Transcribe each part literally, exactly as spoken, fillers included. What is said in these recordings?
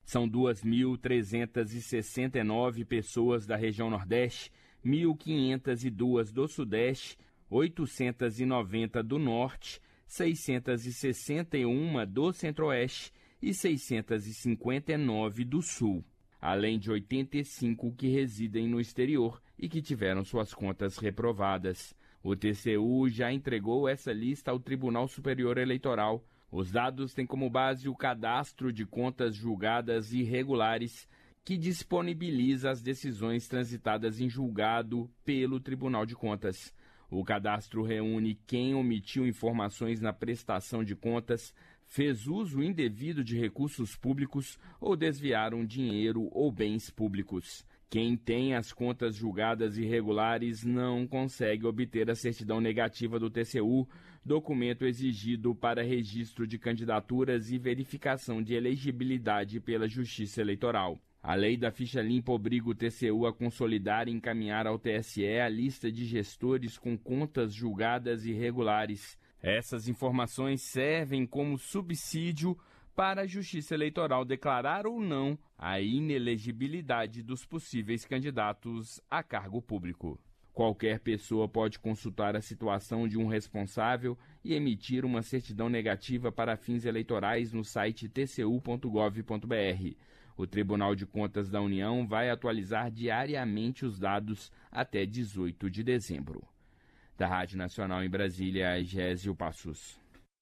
São duas mil trezentas e sessenta e nove pessoas da região Nordeste, mil quinhentas e duas do Sudeste, oitocentas e noventa do Norte, seiscentas e sessenta e uma do Centro-Oeste e seiscentas e cinquenta e nove do Sul, além de oitenta e cinco que residem no exterior e que tiveram suas contas reprovadas. O T C U já entregou essa lista ao Tribunal Superior Eleitoral. Os dados têm como base o cadastro de contas julgadas irregulares, que disponibiliza as decisões transitadas em julgado pelo Tribunal de Contas. O cadastro reúne quem omitiu informações na prestação de contas, fez uso indevido de recursos públicos ou desviaram dinheiro ou bens públicos. Quem tem as contas julgadas irregulares não consegue obter a certidão negativa do T C U, documento exigido para registro de candidaturas e verificação de elegibilidade pela Justiça Eleitoral. A lei da ficha limpa obriga o T C U a consolidar e encaminhar ao T S E a lista de gestores com contas julgadas irregulares. Essas informações servem como subsídio para a Justiça Eleitoral declarar ou não a inelegibilidade dos possíveis candidatos a cargo público. Qualquer pessoa pode consultar a situação de um responsável e emitir uma certidão negativa para fins eleitorais no site t c u ponto gov ponto b r. O Tribunal de Contas da União vai atualizar diariamente os dados até dezoito de dezembro. Da Rádio Nacional em Brasília, Gésio Passos.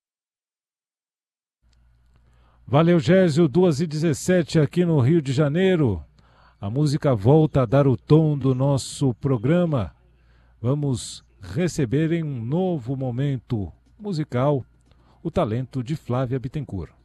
Valeu, Gésio. duas e dezessete aqui no Rio de Janeiro. A música volta a dar o tom do nosso programa. Vamos receber em um novo momento musical o talento de Flávia Bittencourt.